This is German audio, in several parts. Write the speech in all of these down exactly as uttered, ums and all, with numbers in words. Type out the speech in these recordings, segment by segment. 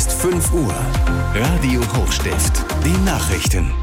fünf Uhr. Radio Hochstift. Die Nachrichten.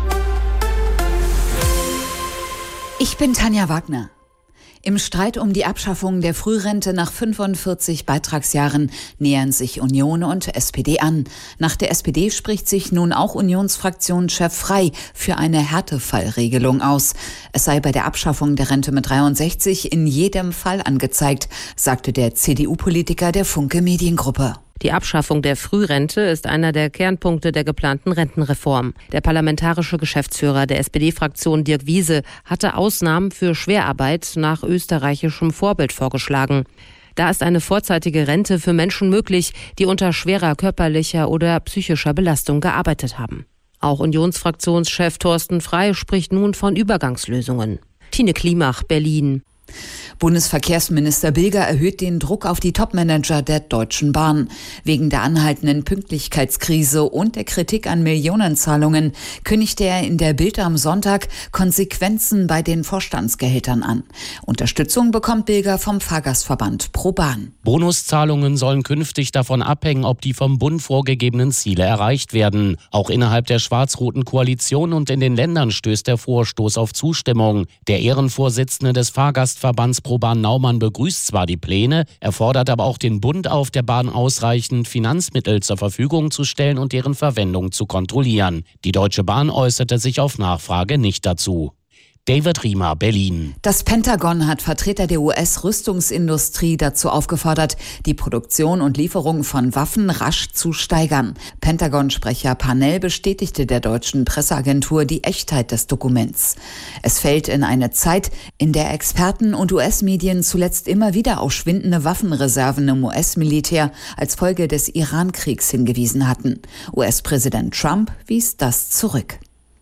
Ich bin Tanja Wagner. Im Streit um die Abschaffung der Frührente nach fünfundvierzig Beitragsjahren nähern sich Union und S P D an. Nach der S P D spricht sich nun auch Unionsfraktionschef Frey für eine Härtefallregelung aus. Es sei bei der Abschaffung der Rente mit dreiundsechzig in jedem Fall angezeigt, sagte der C D U-Politiker der Funke Mediengruppe. Die Abschaffung der Frührente ist einer der Kernpunkte der geplanten Rentenreform. Der parlamentarische Geschäftsführer der S P D-Fraktion Dirk Wiese hatte Ausnahmen für Schwerarbeit nach österreichischem Vorbild vorgeschlagen. Da ist eine vorzeitige Rente für Menschen möglich, die unter schwerer körperlicher oder psychischer Belastung gearbeitet haben. Auch Unionsfraktionschef Thorsten Frey spricht nun von Übergangslösungen. Tine Klimach, Berlin. Bundesverkehrsminister Bilger erhöht den Druck auf die Topmanager der Deutschen Bahn. Wegen der anhaltenden Pünktlichkeitskrise und der Kritik an Millionenzahlungen kündigte er in der Bild am Sonntag Konsequenzen bei den Vorstandsgehältern an. Unterstützung bekommt Bilger vom Fahrgastverband ProBahn. Bonuszahlungen sollen künftig davon abhängen, ob die vom Bund vorgegebenen Ziele erreicht werden. Auch innerhalb der schwarz-roten Koalition und in den Ländern stößt der Vorstoß auf Zustimmung. Der Ehrenvorsitzende des Fahrgastverbands Verbands ProBahn Naumann begrüßt zwar die Pläne, er fordert aber auch den Bund auf, der Bahn ausreichend Finanzmittel zur Verfügung zu stellen und deren Verwendung zu kontrollieren. Die Deutsche Bahn äußerte sich auf Nachfrage nicht dazu. David Riemer, Berlin. Das Pentagon hat Vertreter der U S-Rüstungsindustrie dazu aufgefordert, die Produktion und Lieferung von Waffen rasch zu steigern. Pentagon-Sprecher Parnell bestätigte der deutschen Presseagentur die Echtheit des Dokuments. Es fällt in eine Zeit, in der Experten und U S-Medien zuletzt immer wieder auf schwindende Waffenreserven im U S-Militär als Folge des Iran-Kriegs hingewiesen hatten. U S-Präsident Trump wies das zurück.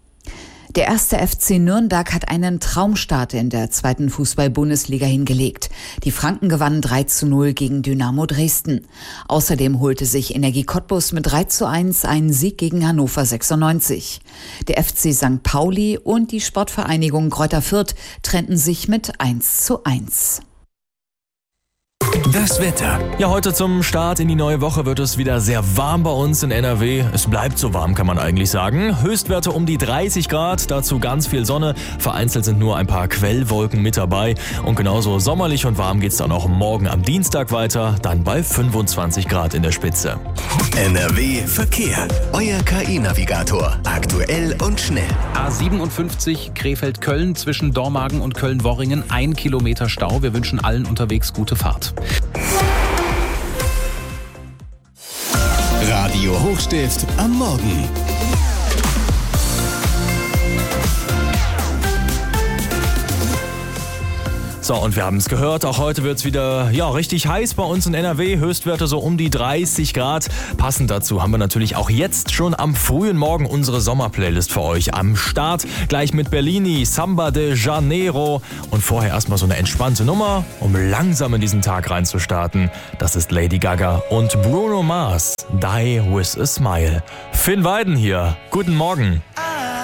Der erste F C Nürnberg hat einen Traumstart in der zweiten Fußball-Bundesliga hingelegt. Die Franken gewannen drei zu null gegen Dynamo Dresden. Außerdem holte sich Energie Cottbus mit drei zu eins einen Sieg gegen Hannover sechsundneunzig. Der F C Sankt Pauli und die Sportvereinigung Greuther Fürth trennten sich mit eins zu eins. Das Wetter. Ja, heute zum Start in die neue Woche wird es wieder sehr warm bei uns in N R W. Es bleibt so warm, kann man eigentlich sagen. Höchstwerte um die dreißig Grad, dazu ganz viel Sonne. Vereinzelt sind nur ein paar Quellwolken mit dabei. Und genauso sommerlich und warm geht's dann auch morgen am Dienstag weiter, dann bei fünfundzwanzig Grad in der Spitze. N R W Verkehr. Euer K I-Navigator. Aktuell und schnell. A siebenundfünfzig Krefeld-Köln zwischen Dormagen und Köln-Worringen. Ein Kilometer Stau. Wir wünschen allen unterwegs gute Fahrt. Radio Hochstift am Morgen. So, und wir haben es gehört, auch heute wird es wieder ja, richtig heiß bei uns in N R W. Höchstwerte so um die dreißig Grad. Passend dazu haben wir natürlich auch jetzt schon am frühen Morgen unsere Sommerplaylist für euch am Start. Gleich mit Bellini, Samba de Janeiro. Und vorher erstmal so eine entspannte Nummer, um langsam in diesen Tag reinzustarten. Das ist Lady Gaga und Bruno Mars. Die with a Smile. Finn Weiden hier. Guten Morgen.